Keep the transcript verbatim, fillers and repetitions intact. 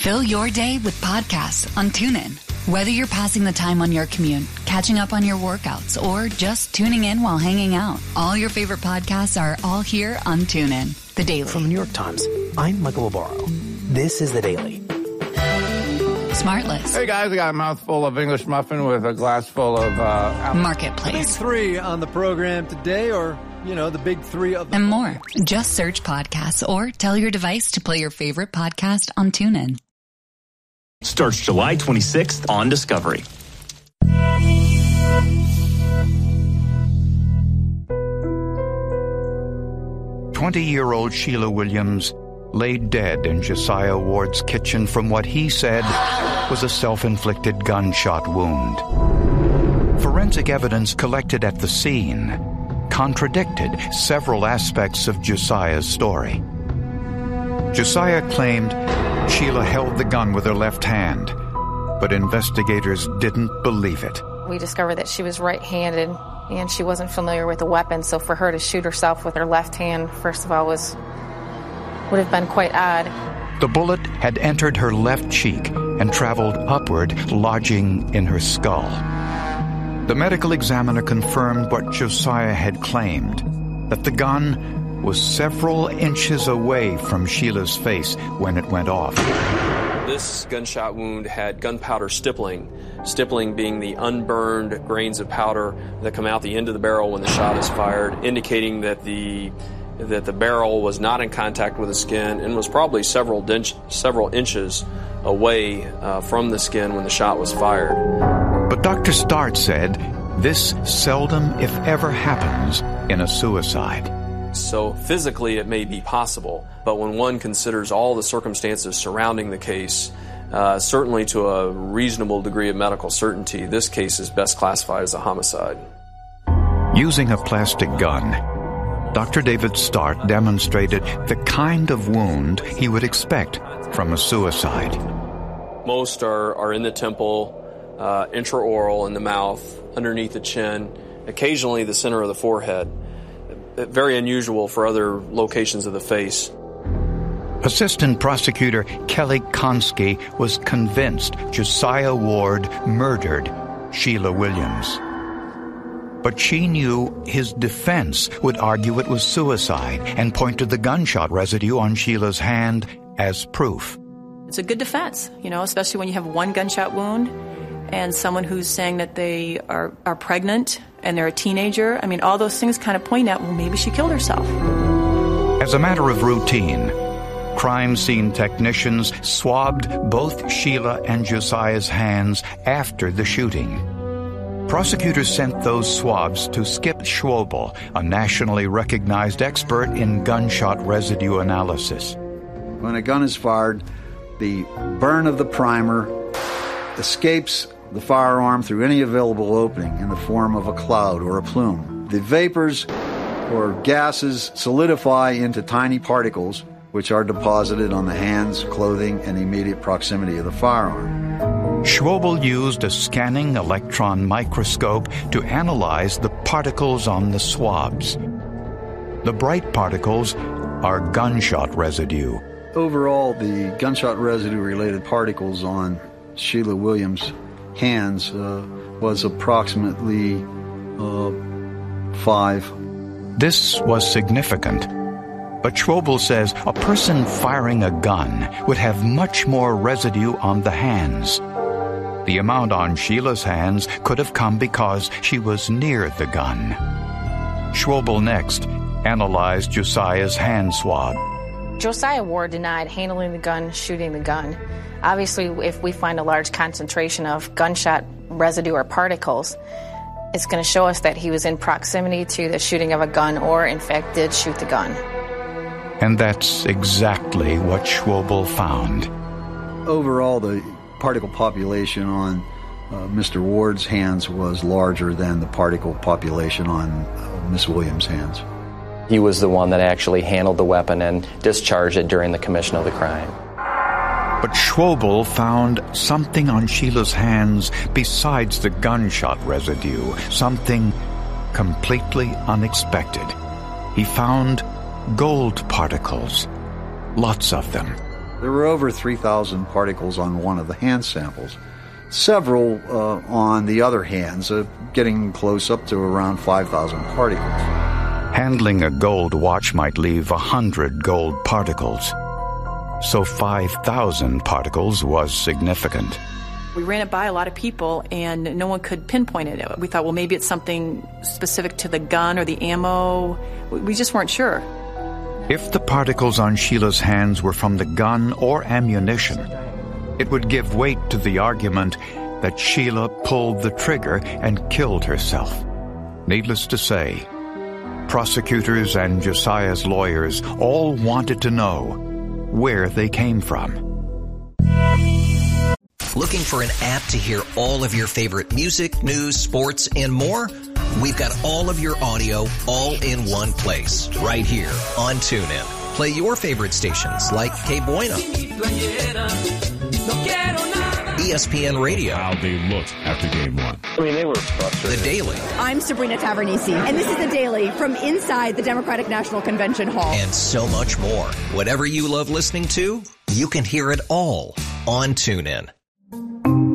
Fill your day with podcasts on TuneIn. Whether you're passing the time on your commute, catching up on your workouts, or just tuning in while hanging out, all your favorite podcasts are all here on TuneIn. The Daily. From the New York Times, I'm Michael Barbaro. This is The Daily. Smartless. Hey guys, I got a mouthful of English muffin with a glass full of uh, Marketplace. The big three on the program today, or, you know, the big three of the... And more. Just search podcasts or tell your device to play your favorite podcast on TuneIn. Starts July twenty-sixth on Discovery. twenty-year-old Sheila Williams lay dead in Josiah Ward's kitchen from what he said was a self-inflicted gunshot wound. Forensic evidence collected at the scene contradicted several aspects of Josiah's story. Josiah claimed Sheila held the gun with her left hand, but investigators didn't believe it. We discovered that she was right-handed and she wasn't familiar with the weapon, so for her to shoot herself with her left hand, first of all, was would have been quite odd. The bullet had entered her left cheek and traveled upward, lodging in her skull. The medical examiner confirmed what Josiah had claimed, that the gun was several inches away from Sheila's face when it went off. This gunshot wound had gunpowder stippling, stippling being the unburned grains of powder that come out the end of the barrel when the shot is fired, indicating that the that the barrel was not in contact with the skin and was probably several inch, several inches away uh, from the skin when the shot was fired. But Doctor Start said this seldom, if ever, happens in a suicide. So physically it may be possible, but when one considers all the circumstances surrounding the case, uh, certainly to a reasonable degree of medical certainty, this case is best classified as a homicide. Using a plastic gun, Doctor David Start demonstrated the kind of wound he would expect from a suicide. Most are, are in the temple, uh, intraoral in the mouth, underneath the chin, occasionally the center of the forehead. Very unusual for other locations of the face. Assistant Prosecutor Kelly Konski was convinced Josiah Ward murdered Sheila Williams. But she knew his defense would argue it was suicide and point to the gunshot residue on Sheila's hand as proof. It's a good defense, you know, especially when you have one gunshot wound and someone who's saying that they are, are pregnant and they're a teenager. I mean, all those things kind of point out, well, maybe she killed herself. As a matter of routine, crime scene technicians swabbed both Sheila and Josiah's hands after the shooting. Prosecutors sent those swabs to Skip Schwobel, a nationally recognized expert in gunshot residue analysis. When a gun is fired, the burn of the primer escapes the firearm through any available opening in the form of a cloud or a plume. The vapors or gases solidify into tiny particles which are deposited on the hands, clothing, and immediate proximity of the firearm. Schwobel used a scanning electron microscope to analyze the particles on the swabs. The bright particles are gunshot residue. Overall, the gunshot residue-related particles on Sheila Williams' hands uh, was approximately uh, five. This was significant. But Schwobel says a person firing a gun would have much more residue on the hands. The amount on Sheila's hands could have come because she was near the gun. Schwobel next analyzed Josiah's hand swab. Josiah Ward denied handling the gun, shooting the gun. Obviously, if we find a large concentration of gunshot residue or particles, it's going to show us that he was in proximity to the shooting of a gun or, in fact, did shoot the gun. And that's exactly what Schwobel found. Overall, the particle population on uh, Mister Ward's hands was larger than the particle population on uh, Miss Williams' hands. He was the one that actually handled the weapon and discharged it during the commission of the crime. But Schwobel found something on Sheila's hands besides the gunshot residue, something completely unexpected. He found gold particles, lots of them. There were over three thousand particles on one of the hand samples. Several uh, on the other hands, uh, getting close up to around five thousand particles. Handling a gold watch might leave one hundred gold particles. So five thousand particles was significant. We ran it by a lot of people, and no one could pinpoint it. We thought, well, maybe it's something specific to the gun or the ammo. We just weren't sure. If the particles on Sheila's hands were from the gun or ammunition, it would give weight to the argument that Sheila pulled the trigger and killed herself. Needless to say, prosecutors and Josiah's lawyers all wanted to know where they came from. Looking for an app to hear all of your favorite music, news, sports, and more? We've got all of your audio all in one place, right here on TuneIn. Play your favorite stations like K Bueno, E S P N Radio. How they looked after game one. I mean, they were frustrated. The Daily. I'm Sabrina Tavernisi, and this is The Daily from inside the Democratic National Convention Hall. And so much more. Whatever you love listening to, you can hear it all on TuneIn.